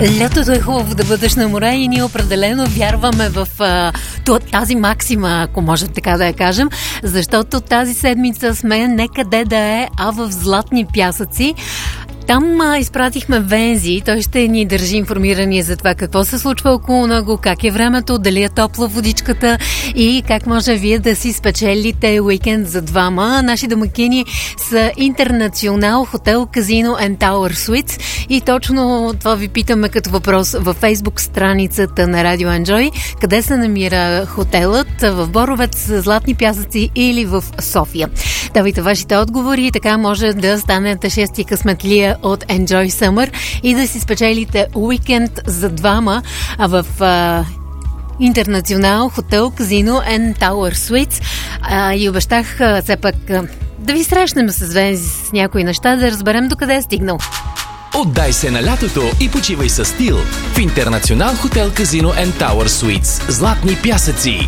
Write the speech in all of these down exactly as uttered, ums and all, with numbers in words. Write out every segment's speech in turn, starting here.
Лятото е хубаво да бъдеш на море и ние определено вярваме в а, тази максима, ако може така да я кажем, защото тази седмица сме не къде да е, а в Златни пясъци. Там а, изпратихме Вензи, той ще ни държи информирани за това какво се случва около него, как е времето, дали е топла водичката и как може вие да си спечелите уикенд за двама. Наши домакини са Интернационал хотел, казино and Tower Suites и точно това ви питаме като въпрос във Фейсбук страницата на Радио Enjoy. Къде се намира хотелът? В Боровец, Златни пясъци или в София? Давайте вашите отговори и така може да станете шести късметлия от Enjoy Summer и да си спечелите уикенд за двама в а, Интернационал хотел, казино and Tower Suites. А, и обещах а, все пак а, да ви срещнем с Вензи с някои неща, да разберем докъде е стигнал. Отдай се на лятото и почивай със стил в Интернационал хотел, казино and Tower Suites. Златни пясъци.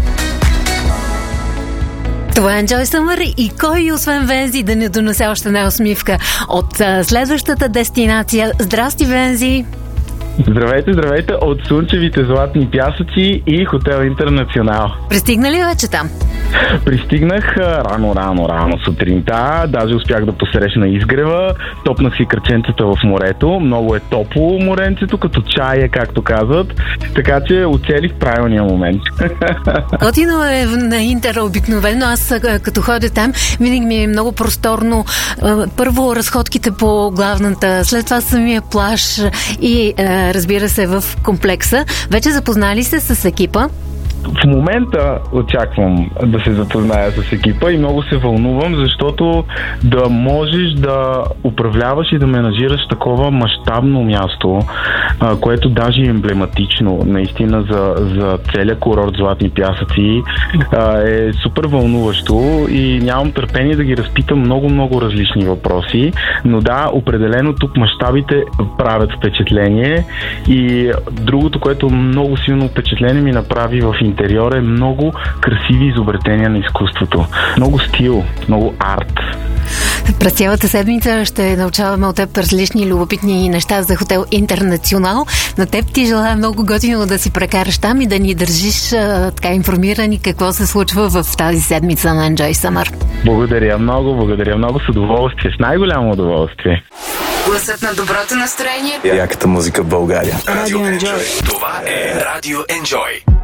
Това е Enjoy Summer и кой освен Вензи да не донесе още една усмивка от а, следващата дестинация. Здрасти, Вензи! Здравейте, здравейте от слънчевите Златни пясъци и хотел Интернационал. Пристигна ли вече там? Пристигнах рано, рано, рано сутринта. Даже успях да посрещна изгрева. Топнах си кръченцата в морето. Много е топло моренцето, като чая, както казват. Така че оцелих правилния момент. Готино е на Интер обикновено. Аз като ходя там, винаги ми е много просторно. Първо разходките по главната, след това самия плаж и разбира се в комплекса. Вече запознали се с екипа? В момента очаквам да се запозная с екипа и много се вълнувам, защото да можеш да управляваш и да менажираш такова мащабно място, което даже е емблематично наистина за, за целия курорт Златни пясъци, е супер вълнуващо и нямам търпение да ги разпитам много-много различни въпроси, но да, определено тук мащабите правят впечатление и другото, което много силно впечатление ми направи в интериор е много красиви изобретения на изкуството. Много стил, много арт. През цялата седмица ще научаваме от теб различни любопитни неща за хотел Интернационал. На теб ти желая много готино да си прекараш там и да ни държиш а, така информирани какво се случва в тази седмица на Enjoy Summer. Благодаря много, благодаря много, с удоволствие, с най-голямо удоволствие. Гласът на доброто настроение. Яката музика в България. Радио Enjoy. Това е Радио Enjoy.